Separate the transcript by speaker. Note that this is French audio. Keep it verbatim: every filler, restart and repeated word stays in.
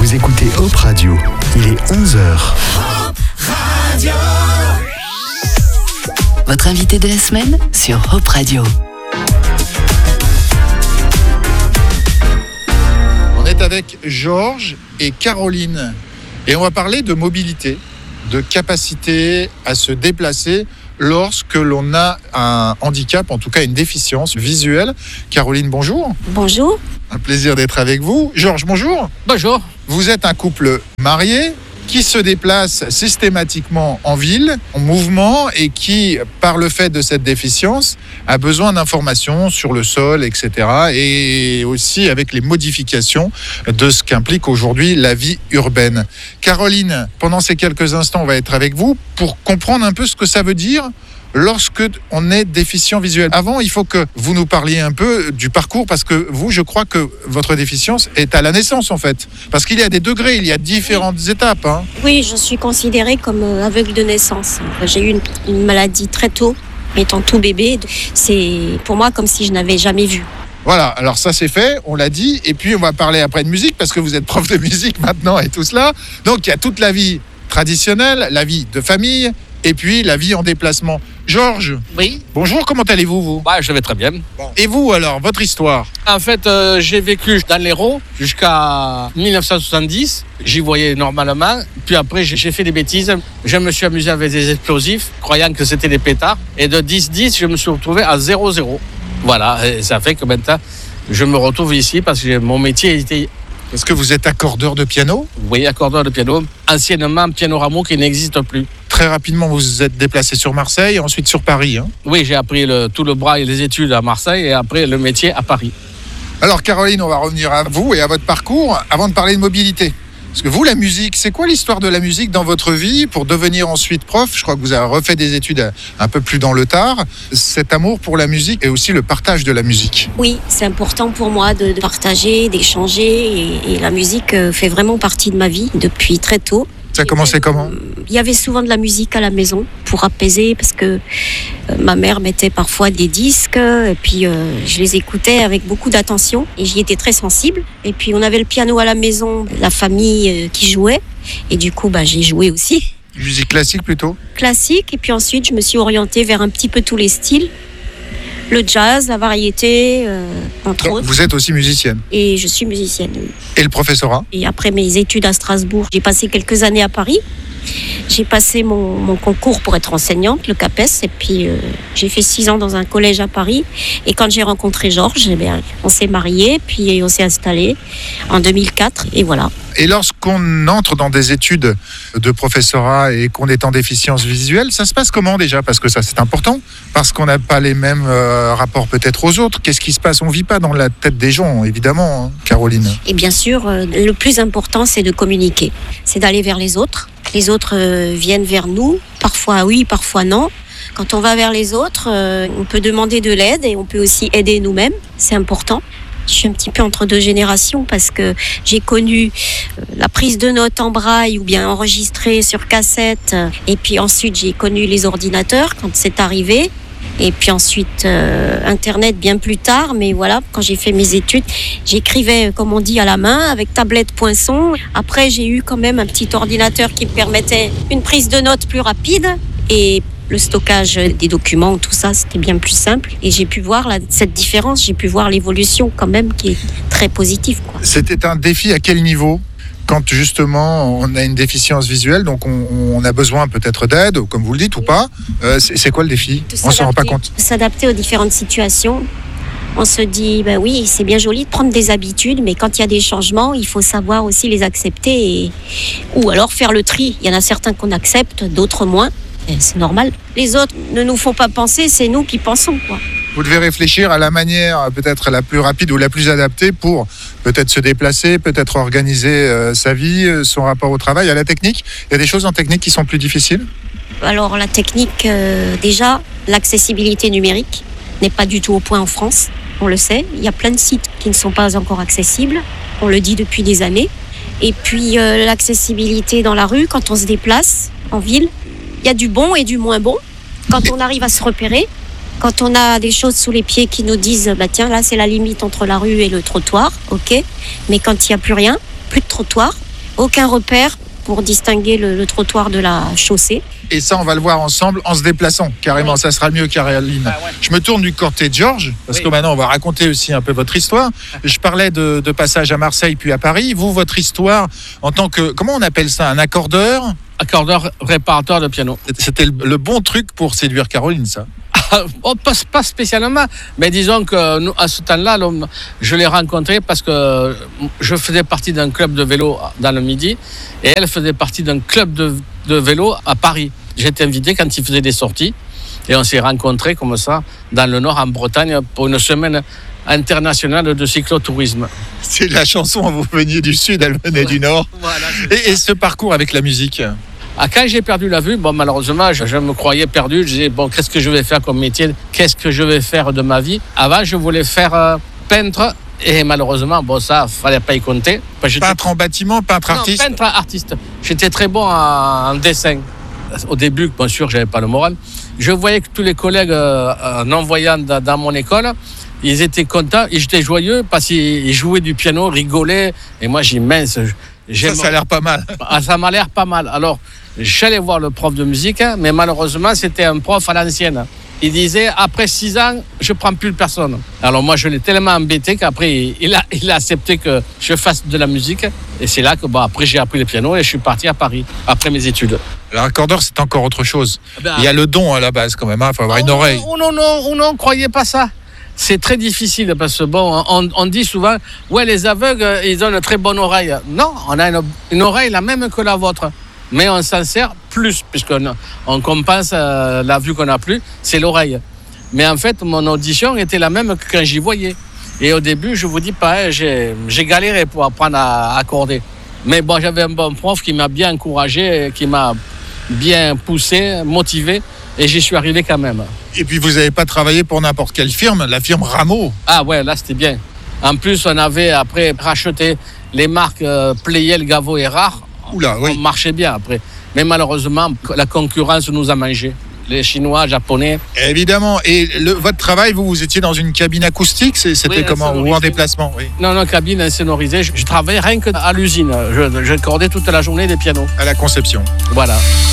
Speaker 1: Vous écoutez Hope Radio, il est onze heures.
Speaker 2: Hope Radio.
Speaker 3: Votre invité de la semaine sur Hope Radio.
Speaker 4: On est avec Georges et Caroline et on va parler de mobilité, de capacité à se déplacer lorsque l'on a un handicap, en tout cas une déficience visuelle. Caroline, bonjour.
Speaker 5: Bonjour.
Speaker 4: Un plaisir d'être avec vous. Georges, bonjour.
Speaker 6: Bonjour.
Speaker 4: Vous êtes un couple marié qui se déplace systématiquement en ville, en mouvement, et qui, par le fait de cette déficience, a besoin d'informations sur le sol, et cetera, et aussi avec les modifications de ce qu'implique aujourd'hui la vie urbaine. Caroline, pendant ces quelques instants, on va être avec vous pour comprendre un peu ce que ça veut dire lorsque on est déficient visuel. Avant, il faut que vous nous parliez un peu du parcours, parce que vous, je crois que votre déficience est à la naissance, en fait. Parce qu'il y a des degrés, il y a différentes étapes. Hein.
Speaker 5: Oui, je suis considérée comme aveugle de naissance. J'ai eu une, une maladie très tôt, étant tout bébé. C'est pour moi comme si je n'avais jamais vu.
Speaker 4: Voilà, alors ça c'est fait, on l'a dit. Et puis on va parler après de musique, parce que vous êtes prof de musique maintenant et tout cela. Donc il y a toute la vie traditionnelle, la vie de famille, et puis la vie en déplacement. Georges.
Speaker 6: Oui.
Speaker 4: Bonjour, comment allez-vous, vous ?
Speaker 6: Bah, je vais très bien.
Speaker 4: Bon. Et vous, alors, votre histoire ?
Speaker 6: En fait, euh, j'ai vécu dans l'Hérault jusqu'à dix-neuf cent soixante-dix. J'y voyais normalement. Puis après, j'ai, j'ai fait des bêtises. Je me suis amusé avec des explosifs, croyant que c'était des pétards. Et de dix dix, je me suis retrouvé à zéro zéro. Voilà, et ça fait que maintenant, je me retrouve ici parce que mon métier était...
Speaker 4: Est-ce que vous êtes accordeur de piano ?
Speaker 6: Oui, accordeur de piano. Anciennement, piano rameau qui n'existe plus.
Speaker 4: Très rapidement, vous vous êtes déplacé sur Marseille, ensuite sur Paris. Hein.
Speaker 6: Oui, j'ai appris le, tout le bras et les études à Marseille et après le métier à Paris.
Speaker 4: Alors Caroline, on va revenir à vous et à votre parcours avant de parler de mobilité. Parce que vous, la musique, c'est quoi l'histoire de la musique dans votre vie pour devenir ensuite prof ? Je crois que vous avez refait des études un peu plus dans le tard. Cet amour pour la musique et aussi le partage de la musique.
Speaker 5: Oui, c'est important pour moi de, de partager, d'échanger. Et, et la musique fait vraiment partie de ma vie depuis très tôt.
Speaker 4: Ça a commencé comment ?
Speaker 5: Il y avait souvent de la musique à la maison pour apaiser parce que euh, ma mère mettait parfois des disques et puis euh, je les écoutais avec beaucoup d'attention et j'y étais très sensible. Et puis on avait le piano à la maison, la famille euh, qui jouait et du coup bah, j'ai joué aussi.
Speaker 4: Musique classique plutôt ?
Speaker 5: Classique et puis ensuite je me suis orientée vers un petit peu tous les styles. Le jazz, la variété, euh, entre
Speaker 4: Donc,
Speaker 5: autres.
Speaker 4: Vous êtes aussi musicienne ?
Speaker 5: Et je suis musicienne, oui.
Speaker 4: Et le professorat ?
Speaker 5: Et après mes études à Strasbourg, j'ai passé quelques années à Paris. J'ai passé mon, mon concours pour être enseignante, le CAPES, et puis euh, j'ai fait six ans dans un collège à Paris. Et quand j'ai rencontré Georges, eh bien, on s'est mariés, puis on s'est installés en deux mille quatre, et voilà.
Speaker 4: Et lorsqu'on entre dans des études de professorat et qu'on est en déficience visuelle, ça se passe comment déjà ? Parce que ça c'est important, parce qu'on n'a pas les mêmes euh, rapports peut-être aux autres. Qu'est-ce qui se passe ? On ne vit pas dans la tête des gens, évidemment, hein, Caroline.
Speaker 5: Et bien sûr, euh, le plus important, c'est de communiquer. C'est d'aller vers les autres. Les autres euh, viennent vers nous, parfois oui, parfois non. Quand on va vers les autres, euh, on peut demander de l'aide et on peut aussi aider nous-mêmes, c'est important. Je suis un petit peu entre deux générations parce que j'ai connu euh, la prise de notes en braille ou bien enregistrée sur cassette. Et puis ensuite, j'ai connu les ordinateurs quand c'est arrivé. Et puis ensuite, euh, Internet bien plus tard. Mais voilà, quand j'ai fait mes études, j'écrivais, comme on dit, à la main, avec tablette poinçon. Après, j'ai eu quand même un petit ordinateur qui me permettait une prise de notes plus rapide. Et le stockage des documents, tout ça, c'était bien plus simple. Et j'ai pu voir la, cette différence, j'ai pu voir l'évolution quand même qui est très positive, quoi.
Speaker 4: C'était un défi à quel niveau ? Quand justement on a une déficience visuelle, donc on, on a besoin peut-être d'aide, comme vous le dites ou pas, euh, c'est, c'est quoi le défi ? On ne s'en rend pas compte.
Speaker 5: S'adapter aux différentes situations. On se dit, ben oui, c'est bien joli de prendre des habitudes, mais quand il y a des changements, il faut savoir aussi les accepter et... ou alors faire le tri. Il y en a certains qu'on accepte, d'autres moins. Et c'est normal. Les autres ne nous font pas penser, c'est nous qui pensons, quoi.
Speaker 4: Vous devez réfléchir à la manière peut-être la plus rapide ou la plus adaptée pour peut-être se déplacer, peut-être organiser euh, sa vie, son rapport au travail, à la technique. Il y a des choses en technique qui sont plus difficiles ?
Speaker 5: Alors la technique, euh, déjà, l'accessibilité numérique n'est pas du tout au point en France, on le sait. Il y a plein de sites qui ne sont pas encore accessibles, on le dit depuis des années. Et puis euh, l'accessibilité dans la rue, quand on se déplace en ville, il y a du bon et du moins bon. Quand on arrive à se repérer, quand on a des choses sous les pieds qui nous disent bah tiens, là c'est la limite entre la rue et le trottoir, ok. Mais quand il n'y a plus rien, plus de trottoir, aucun repère pour distinguer le, le trottoir de la chaussée.
Speaker 4: Et ça, on va le voir ensemble en se déplaçant, carrément.
Speaker 5: Oui.
Speaker 4: Ça sera mieux, Caroline.
Speaker 6: Ah ouais.
Speaker 4: Je me tourne du côté de Georges, parce
Speaker 6: Oui.
Speaker 4: que maintenant, on va raconter aussi un peu votre histoire. Je parlais de, de passage à Marseille, puis à Paris. Vous, votre histoire, en tant que, comment on appelle ça, un accordeur?
Speaker 6: Accordeur, réparateur de piano.
Speaker 4: C'était le, le bon truc pour séduire Caroline, ça.
Speaker 6: Oh, pas, pas spécialement, mais disons que nous, à ce temps-là, l'homme, je l'ai rencontré parce que je faisais partie d'un club de vélo dans le Midi et elle faisait partie d'un club de, de vélo à Paris. J'étais invité quand il faisait des sorties et on s'est rencontrés comme ça dans le Nord, en Bretagne, pour une semaine internationale de cyclotourisme.
Speaker 4: C'est la chanson, vous veniez du Sud, elle venait du Nord.
Speaker 6: Voilà,
Speaker 4: Et, et ce parcours avec la musique?
Speaker 6: Ah, quand j'ai perdu la vue, bon, malheureusement, je, je me croyais perdu. Je disais, bon, qu'est-ce que je vais faire comme métier? Qu'est-ce que je vais faire de ma vie? Avant, je voulais faire euh, peintre. Et malheureusement, bon, ça, fallait pas y compter. Parce que
Speaker 4: Peintre en bâtiment, peintre
Speaker 6: non,
Speaker 4: artiste?
Speaker 6: peintre artiste. J'étais très bon en, en dessin. Au début, bien sûr, j'avais pas le moral. Je voyais que tous les collègues euh, non-voyants dans, dans mon école, ils étaient contents, ils étaient joyeux parce qu'ils jouaient du piano, rigolaient. Et moi, j'ai mince.
Speaker 4: Ça, ça a l'air pas mal.
Speaker 6: Ah, ça m'a l'air pas mal. Alors, j'allais voir le prof de musique, mais malheureusement, c'était un prof à l'ancienne. Il disait, après six ans, je prends plus personne. Alors moi, je l'ai tellement embêté qu'après, il a, il a accepté que je fasse de la musique. Et c'est là que, bon, après, j'ai appris le piano et je suis parti à Paris, après mes études.
Speaker 4: Alors, accordeur, c'est encore autre chose.
Speaker 6: Ben,
Speaker 4: Il y a le don à la base, quand même. Il faut avoir
Speaker 6: oh,
Speaker 4: une oreille.
Speaker 6: Oh non, non, oh non, croyez pas ça. C'est très difficile parce que, bon, on, on dit souvent, ouais, les aveugles, ils ont une très bonne oreille. Non, on a une, une oreille la même que la vôtre. Mais on s'en sert plus, puisqu'on on compense euh, la vue qu'on n'a plus, c'est l'oreille. Mais en fait, mon audition était la même que quand j'y voyais. Et au début, je vous dis pas, hein, j'ai, j'ai galéré pour apprendre à accorder. Mais bon, j'avais un bon prof qui m'a bien encouragé, qui m'a bien poussé, motivé, et j'y suis arrivé quand même.
Speaker 4: Et puis, vous n'avez pas travaillé pour n'importe quelle firme, la firme Rameau.
Speaker 6: Ah ouais, là, c'était bien. En plus, on avait après racheté les marques euh, Playel, Gaveau et Rare.
Speaker 4: Oula, oui.
Speaker 6: On marchait bien après. Mais malheureusement, la concurrence nous a mangé. Les Chinois, Japonais.
Speaker 4: Évidemment. Et le, votre travail, vous, vous étiez dans une cabine acoustique, c'est- c'était
Speaker 6: Oui,
Speaker 4: comment? Ou en
Speaker 6: insonorisée.
Speaker 4: déplacement, oui.
Speaker 6: Non, non, cabine insonorisée. Je, je travaillais rien que à l'usine. Je, je cordais toute la journée des pianos.
Speaker 4: À la conception.
Speaker 6: Voilà.